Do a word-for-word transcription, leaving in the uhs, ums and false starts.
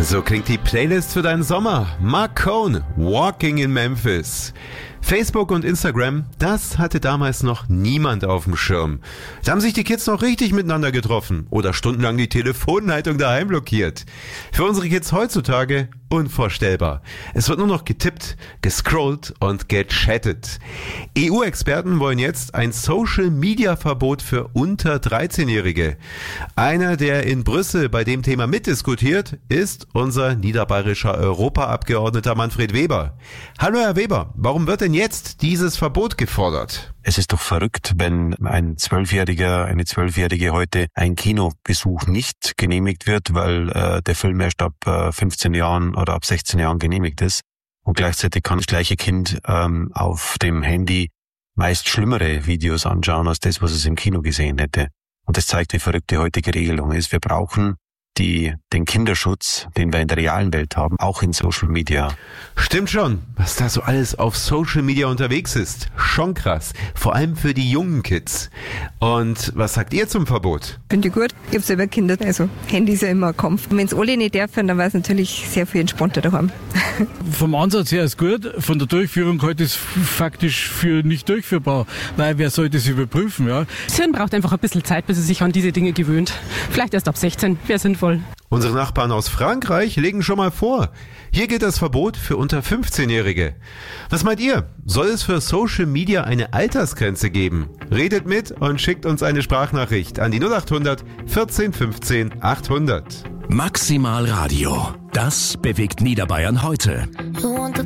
So klingt die Playlist für deinen Sommer. Mark Cohn, Walking in Memphis. Facebook und Instagram, das hatte damals noch niemand auf dem Schirm. Da haben sich die Kids noch richtig miteinander getroffen oder stundenlang die Telefonleitung daheim blockiert. Für unsere Kids heutzutage unvorstellbar. Es wird nur noch getippt, gescrollt und gechattet. E U-Experten wollen jetzt ein Social-Media-Verbot für unter dreizehnjährige. Einer, der in Brüssel bei dem Thema mitdiskutiert, ist unser niederbayerischer Europaabgeordneter Manfred Weber. Hallo Herr Weber, warum wird denn jetzt dieses Verbot gefordert? Es ist doch verrückt, wenn ein Zwölfjähriger, eine Zwölfjährige heute ein Kinobesuch nicht genehmigt wird, weil äh, der Film erst ab äh, fünfzehn Jahren oder ab sechzehn Jahren genehmigt ist. Und gleichzeitig kann das gleiche Kind ähm, auf dem Handy meist schlimmere Videos anschauen als das, was es im Kino gesehen hätte. Und das zeigt, wie verrückt die heutige Regelung ist. Wir brauchen die den Kinderschutz, den wir in der realen Welt haben, auch in Social Media. Stimmt schon, was da so alles auf Social Media unterwegs ist. Schon krass, vor allem für die jungen Kids. Und was sagt ihr zum Verbot? Finde ich gut. Ich habe selber Kinder, also Handy ist ja immer ein Kampf. Und wenn es alle nicht dürfen, dann war es natürlich sehr viel entspannter daheim. Vom Ansatz her ist gut, von der Durchführung heute ist faktisch für nicht durchführbar, weil wer soll das überprüfen? Ja? Das Hirn braucht einfach ein bisschen Zeit, bis es sich an diese Dinge gewöhnt. Vielleicht erst ab sechzehn, wäre sinnvoll. Unsere Nachbarn aus Frankreich legen schon mal vor. Hier gilt das Verbot für unter fünfzehnjährige. Was meint ihr? Soll es für Social Media eine Altersgrenze geben? Redet mit und schickt uns eine Sprachnachricht an die null acht hundert vierzehn fünfzehn achthundert. Maximal Radio. Das bewegt Niederbayern heute.